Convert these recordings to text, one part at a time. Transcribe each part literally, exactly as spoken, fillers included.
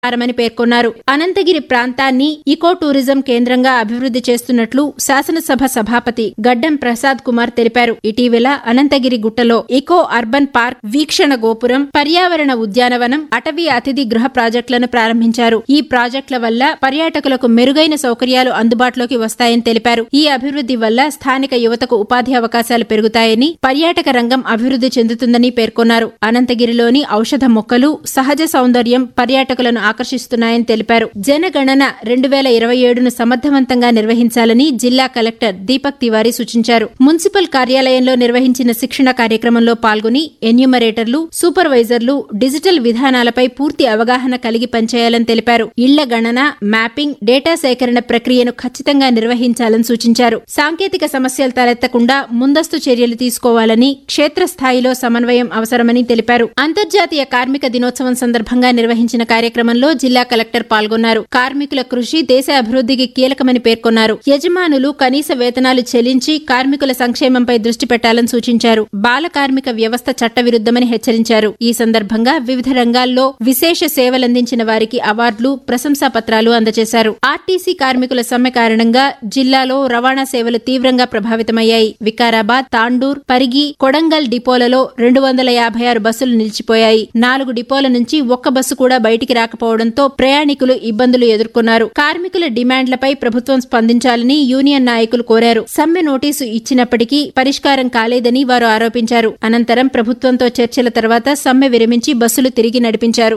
మని పేర్కొన్నారు. అనంతగిరి ప్రాంతాన్ని ఇకో టూరిజం కేంద్రంగా అభివృద్ది చేస్తున్నట్లు శాసనసభ సభాపతి గడ్డం ప్రసాద్ కుమార్ తెలిపారు. ఇటీవల అనంతగిరి గుట్టలో ఇకో అర్బన్ పార్క్, వీక్షణ గోపురం, పర్యావరణ ఉద్యానవనం, అటవీ అతిథి గృహ ప్రాజెక్టులను ప్రారంభించారు. ఈ ప్రాజెక్టుల వల్ల పర్యాటకులకు మెరుగైన సౌకర్యాలు అందుబాటులోకి వస్తాయని తెలిపారు. ఈ అభివృద్ది వల్ల స్థానిక యువతకు ఉపాధి అవకాశాలు పెరుగుతాయని, పర్యాటక రంగం అభివృద్ది చెందుతుందని పేర్కొన్నారు. అనంతగిరిలోని ఔషధ మొక్కలు, సహజ సౌందర్యం పర్యాటకులను ఆకర్షిస్తున్నాయని తెలిపారు. జనగణన రెండు వేల ఇరవై ఏడును సమర్థవంతంగా నిర్వహించాలని జిల్లా కలెక్టర్ దీపక్ తివారీ సూచించారు. మున్సిపల్ కార్యాలయంలో నిర్వహించిన శిక్షణ కార్యక్రమంలో పాల్గొని ఎన్యూమరేటర్లు, సూపర్వైజర్లు డిజిటల్ విధానాలపై పూర్తి అవగాహన కలిగి పనిచేయాలని తెలిపారు. ఇళ్ల గణన, మ్యాపింగ్, డేటా సేకరణ ప్రక్రియను ఖచ్చితంగా నిర్వహించాలని సూచించారు. సాంకేతిక సమస్యలు తలెత్తకుండా ముందస్తు చర్యలు తీసుకోవాలని, క్షేత్రస్థాయిలో సమన్వయం అవసరమని తెలిపారు. అంతర్జాతీయ కార్మిక దినోత్సవం సందర్భంగా నిర్వహించిన కార్యక్రమంలో జిల్లా కలెక్టర్ పాల్గొన్నారు. కార్మికుల కృషి దేశ అభివృద్ధికి కీలకమని పేర్కొన్నారు. యజమానులు కనీస వేతనాలు చెల్లించి కార్మికుల సంక్షేమంపై దృష్టి పెట్టాలని సూచించారు. బాల కార్మిక వ్యవస్థ చట్టవిరుద్దమని హెచ్చరించారు. ఈ సందర్భంగా వివిధ రంగాల్లో విశేష సేవలందించిన వారికి అవార్డులు, ప్రశంసా పత్రాలు అందజేశారు. ఆర్టీసీ కార్మికుల సమ్మె కారణంగా జిల్లాలో రవాణా సేవలు తీవ్రంగా ప్రభావితమయ్యాయి. వికారాబాద్, తాండూర్, పరిగి, కొడంగల్ డిపోలలో రెండు వందల యాభై ఆరు బస్సులు నిలిచిపోయాయి. నాలుగు డిపోల నుంచి ఒక్క బస్సు కూడా బయటికి రాకపోవడంతో ప్రయాణికులు ఇబ్బందులు ఎదుర్కొన్నారు. కార్మికుల డిమాండ్లపై ప్రభుత్వం స్పందించాలని యూనియన్ నాయకులు కోరారు. సమ్మె నోటీసు ఇచ్చినప్పటికీ పరిష్కారం కాలేదని వారు ఆరోపించారు. అనంతరం ప్రభుత్వంతో చర్చల తర్వాత సమ్మె విరమించి బస్సులు తిరిగి నడిపించారు.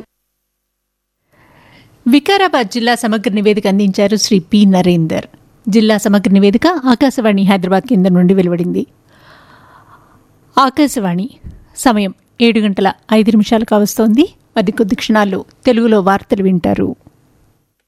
వికారాబాద్ జిల్లా సమగ్ర నివేదిక అందించారు శ్రీ పి నరేందర్. జిల్లా సమగ్ర నివేదిక ఆకాశవాణి హైదరాబాద్ కేంద్రం నుండి వెలువడింది. ఆకాశవాణి సమయం ఏడు గంటల ఐదు నిమిషాలు కావస్తోంది. మరి కొద్ది క్షణాల్లో తెలుగులో వార్తలు వింటారు.